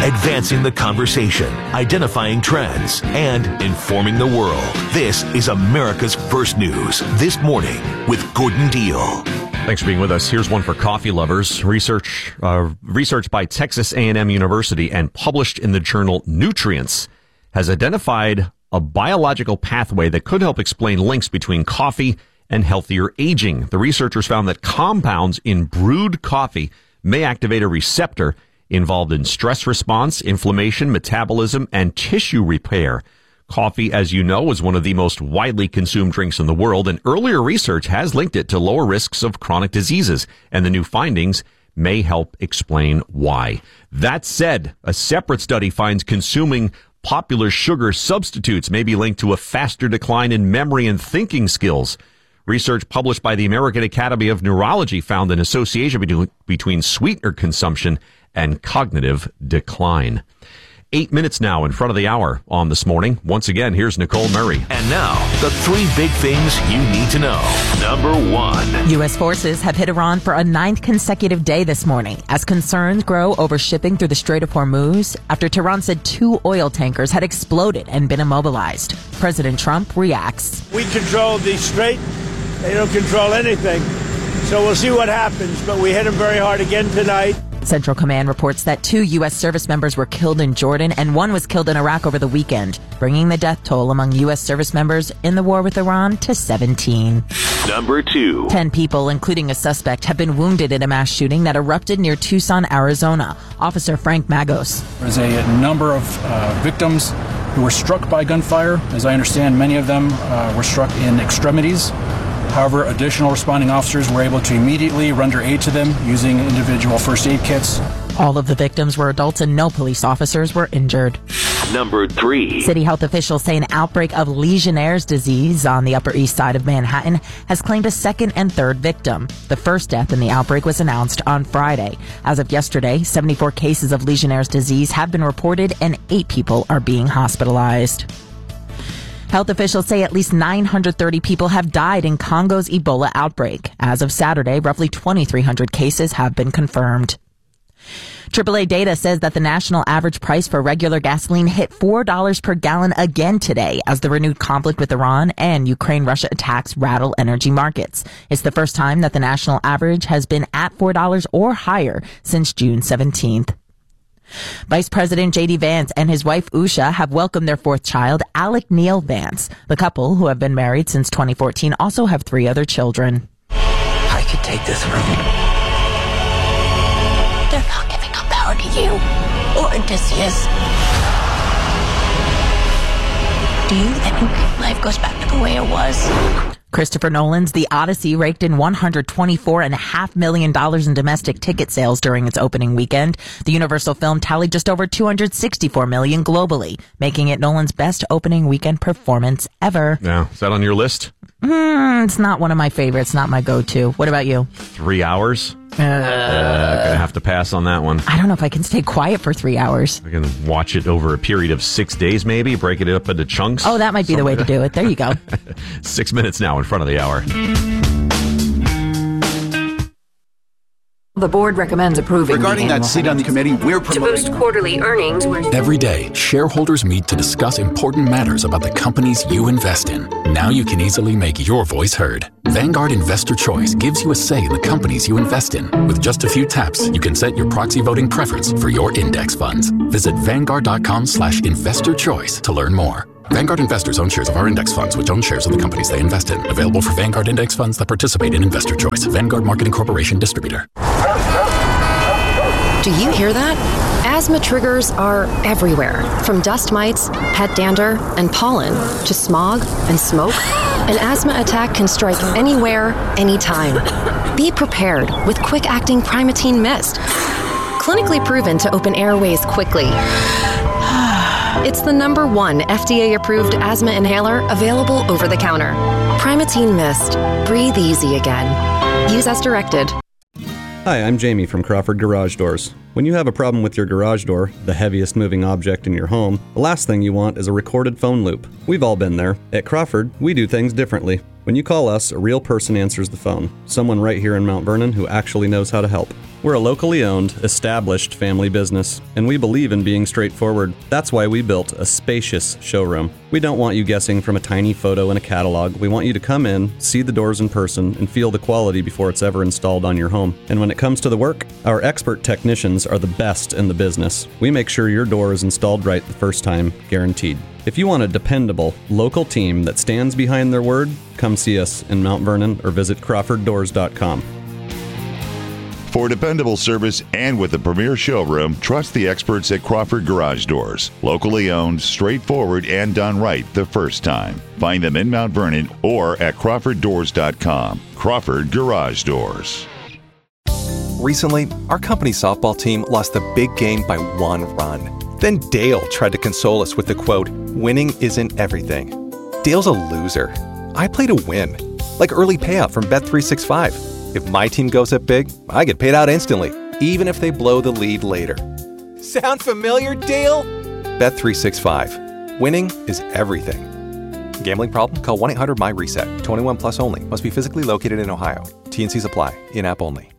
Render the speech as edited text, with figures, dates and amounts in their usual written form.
advancing the conversation, identifying trends, and informing the world. This is America's First News This Morning with Gordon Deal. Thanks for being with us. Here's one for coffee lovers. Research by Texas A&M University and published in the journal Nutrients has identified a biological pathway that could help explain links between coffee and healthier aging. The researchers found that compounds in brewed coffee may activate a receptor involved in stress response, inflammation, metabolism, and tissue repair. Coffee, as you know, is one of the most widely consumed drinks in the world, and earlier research has linked it to lower risks of chronic diseases, and the new findings may help explain why. That said, a separate study finds consuming popular sugar substitutes may be linked to a faster decline in memory and thinking skills. Research published by the American Academy of Neurology found an association between sweetener consumption and cognitive decline. 8 minutes now in front of the hour on This Morning. Once again, here's Nicole Murray. And now, the 3 big things you need to know. Number 1. U.S. forces have hit Iran for a 9th consecutive day this morning as concerns grow over shipping through the Strait of Hormuz after Tehran said 2 oil tankers had exploded and been immobilized. President Trump reacts. We control the strait. They don't control anything. So we'll see what happens, but we hit them very hard again tonight. Central Command reports that 2 U.S. service members were killed in Jordan and 1 was killed in Iraq over the weekend, bringing the death toll among U.S. service members in the war with Iran to 17. Number 2. 10 people, including a suspect, have been wounded in a mass shooting that erupted near Tucson, Arizona. Officer Frank Magos. There's a number of victims who were struck by gunfire. As I understand, many of them were struck in extremities. However, additional responding officers were able to immediately render aid to them using individual first aid kits. All of the victims were adults and no police officers were injured. Number 3. City health officials say an outbreak of Legionnaire's disease on the Upper East Side of Manhattan has claimed a 2nd and 3rd victim. The first death in the outbreak was announced on Friday. As of yesterday, 74 cases of Legionnaire's disease have been reported and 8 people are being hospitalized. Health officials say at least 930 people have died in Congo's Ebola outbreak. As of Saturday, roughly 2,300 cases have been confirmed. AAA data says that the national average price for regular gasoline hit $4 per gallon again today as the renewed conflict with Iran and Ukraine-Russia attacks rattle energy markets. It's the first time that the national average has been at $4 or higher since June 17th. Vice President J.D. Vance and his wife Usha have welcomed their 4th child, Alec Neil Vance. The couple, who have been married since 2014, also have 3 other children. I could take the throne. They're not giving up power to you or Odysseus. Do you think life goes back to the way it was? Christopher Nolan's The Odyssey raked in $124.5 million in domestic ticket sales during its opening weekend. The Universal film tallied just over $264 million globally, making it Nolan's best opening weekend performance ever. Yeah, is that on your list? It's not one of my favorites, not my go-to. What about you? 3 hours? Gonna have to pass on that one. I don't know if I can stay quiet for 3 hours. I can watch it over a period of 6 days, maybe, break it up into chunks. Oh, that might be the way to do it. There you go. 6 minutes now in front of the hour. The board recommends approving. Regarding that seat on the committee, we're promoting to boost quarterly earnings. Every day, shareholders meet to discuss important matters about the companies you invest in. Now you can easily make your voice heard. Vanguard Investor Choice gives you a say in the companies you invest in. With just a few taps, you can set your proxy voting preference for your index funds. Visit Vanguard.com/investorchoice to learn more. Vanguard investors own shares of our index funds, which own shares of the companies they invest in. Available for Vanguard index funds that participate in Investor Choice. Vanguard Marketing Corporation Distributor. Do you hear that? Asthma triggers are everywhere, from dust mites, pet dander, and pollen, to smog and smoke. An asthma attack can strike anywhere, anytime. Be prepared with quick-acting Primatene Mist. Clinically proven to open airways quickly. It's the #1 FDA-approved asthma inhaler available over the counter. Primatene Mist. Breathe easy again. Use as directed. Hi, I'm Jamie from Crawford Garage Doors. When you have a problem with your garage door, the heaviest moving object in your home, the last thing you want is a recorded phone loop. We've all been there. At Crawford, we do things differently. When you call us, a real person answers the phone. Someone right here in Mount Vernon who actually knows how to help. We're a locally owned, established family business, and we believe in being straightforward. That's why we built a spacious showroom. We don't want you guessing from a tiny photo in a catalog. We want you to come in, see the doors in person, and feel the quality before it's ever installed on your home. And when it comes to the work, our expert technicians are the best in the business. We make sure your door is installed right the first time, guaranteed. If you want a dependable, local team that stands behind their word, come see us in Mount Vernon or visit CrawfordDoors.com. For dependable service and with a premier showroom, trust the experts at Crawford Garage Doors. Locally owned, straightforward, and done right the first time. Find them in Mount Vernon or at CrawfordDoors.com. Crawford Garage Doors. Recently, our company's softball team lost the big game by 1 run. Then Dale tried to console us with the quote, "Winning isn't everything." Dale's a loser. I play to win. Like early payout from Bet365. If my team goes up big, I get paid out instantly, even if they blow the lead later. Sound familiar, Dale? Bet365. Winning is everything. Gambling problem? Call 1-800-MY-RESET. 21 plus only. Must be physically located in Ohio. T&Cs apply. In-app only.